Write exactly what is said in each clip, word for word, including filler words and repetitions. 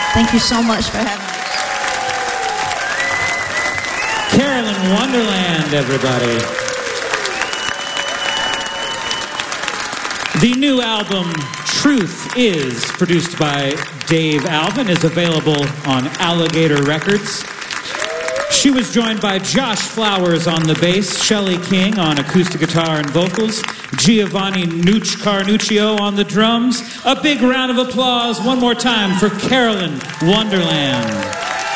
Thank you so much for having me. Carolyn Wonderland, everybody. The new album, Truth Is, produced by Dave Alvin, is available on Alligator Records. She was joined by Josh Flowers on the bass, Shelley King on acoustic guitar and vocals, Giovanni Nucci Carnuccio on the drums. A big round of applause one more time for Carolyn Wonderland.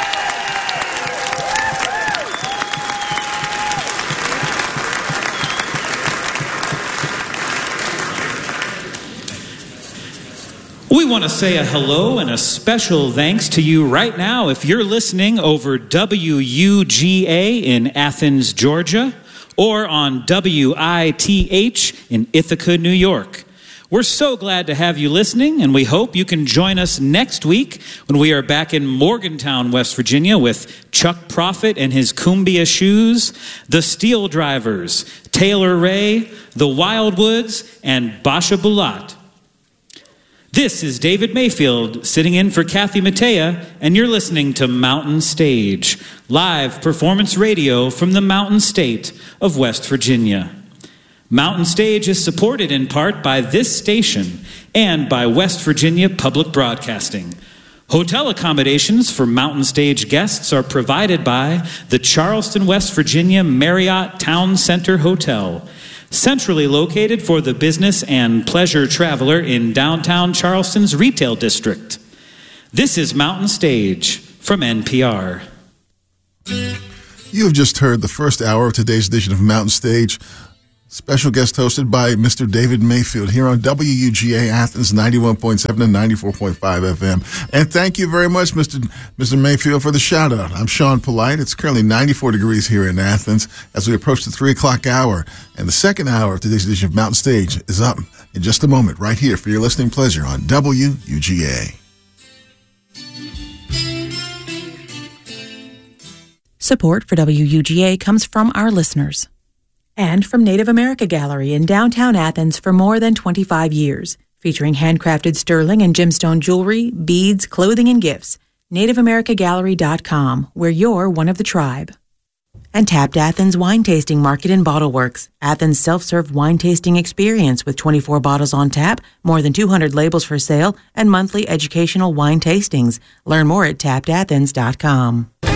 We want to say a hello and a special thanks to you right now if you're listening over W U G A in Athens, Georgia, or on W I T H in Ithaca, New York. We're so glad to have you listening, and we hope you can join us next week when we are back in Morgantown, West Virginia with Chuck Prophet and his Cumbia Shoes, the Steel Drivers, Taylor Ray, the Wildwoods, and Basha Bulat. This is David Mayfield sitting in for Kathy Mattea, and you're listening to Mountain Stage, live performance radio from the Mountain State of West Virginia. Mountain Stage is supported in part by this station and by West Virginia Public Broadcasting. Hotel accommodations for Mountain Stage guests are provided by the Charleston, West Virginia Marriott Town Center Hotel, centrally located for the business and pleasure traveler in downtown Charleston's retail district. This is Mountain Stage from N P R. You have just heard the first hour of today's edition of Mountain Stage. Special guest hosted by Mister David Mayfield here on W U G A Athens ninety-one point seven and ninety-four point five F M. And thank you very much, Mister Mister Mayfield, for the shout out. I'm Sean Polite. It's currently ninety-four degrees here in Athens as we approach the three o'clock hour. And the second hour of today's edition of Mountain Stage is up in just a moment right here for your listening pleasure on W U G A. Support for W U G A comes from our listeners. And from Native America Gallery in downtown Athens for more than twenty-five years, featuring handcrafted sterling and gemstone jewelry, beads, clothing, and gifts. Native America Gallery dot com, where you're one of the tribe. And Tapped Athens Wine Tasting Market in Bottleworks, Athens' self-serve wine tasting experience with twenty-four bottles on tap, more than two hundred labels for sale, and monthly educational wine tastings. Learn more at tapped athens dot com.